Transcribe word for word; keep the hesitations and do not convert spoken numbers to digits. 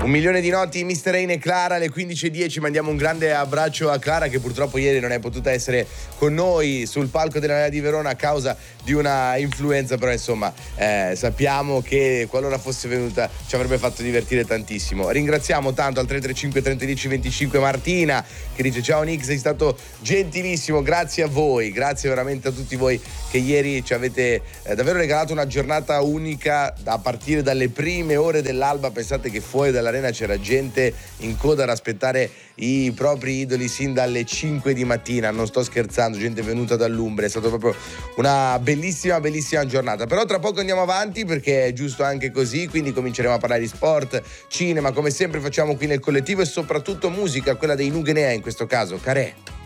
Un milione di noti, mister Rain e Clara alle quindici e dieci. Mandiamo un grande abbraccio a Clara, che purtroppo ieri non è potuta essere con noi sul palco della Lega di Verona a causa di una influenza, però insomma eh, sappiamo che qualora fosse venuta ci avrebbe fatto divertire tantissimo. Ringraziamo tanto al tre tre cinque trenta dieci venticinque Martina, che dice: ciao Nick, sei stato gentilissimo, grazie a voi, grazie veramente a tutti voi che ieri ci avete eh, davvero regalato una giornata unica a partire dalle prime ore dell'alba. Pensate che fuori dall'arena c'era gente in coda ad aspettare i propri idoli sin dalle cinque di mattina, non sto scherzando, gente venuta dall'Umbria, è stata proprio una bellissima bellissima giornata. Però tra poco andiamo avanti, perché è giusto anche così, quindi cominceremo a parlare di sport, cinema, come sempre facciamo qui nel collettivo, e soprattutto musica, quella dei Nugenea in questo caso, Carè.